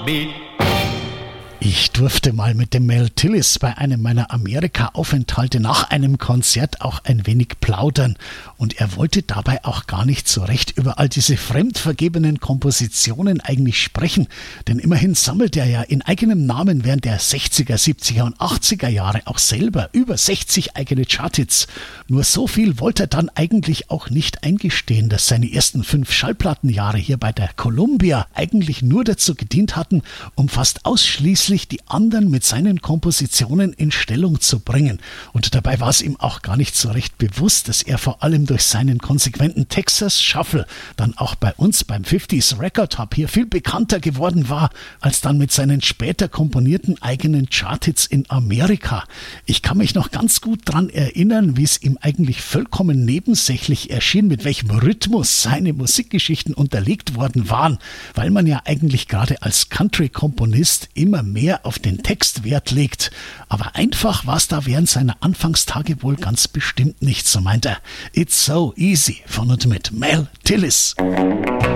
Ich durfte mal mit dem Mel Tillis bei einem meiner Amerika-Aufenthalte nach einem Konzert auch ein wenig plaudern. Und er wollte dabei auch gar nicht so recht über all diese fremdvergebenen Kompositionen eigentlich sprechen. Denn immerhin sammelt er ja in eigenem Namen während der 60er, 70er und 80er Jahre auch selber über 60 eigene Charthits. Nur so viel wollte er dann eigentlich auch nicht eingestehen, dass seine ersten 5 Schallplattenjahre hier bei der Columbia eigentlich nur dazu gedient hatten, um fast ausschließlich die anderen mit seinen Kompositionen in Stellung zu bringen. Und dabei war es ihm auch gar nicht so recht bewusst, dass er vor allem durch seinen konsequenten Texas Shuffle dann auch bei uns beim 50s Record Hub hier viel bekannter geworden war, als dann mit seinen später komponierten eigenen Charthits in Amerika. Ich kann mich noch ganz gut dran erinnern, wie es ihm eigentlich vollkommen nebensächlich erschien, mit welchem Rhythmus seine Musikgeschichten unterlegt worden waren, weil man ja eigentlich gerade als Country-Komponist immer mehr auf den Text Wert legt. Aber einfach war es da während seiner Anfangstage wohl ganz bestimmt nicht, so meint er. It's so easy von und mit Mel Tillis.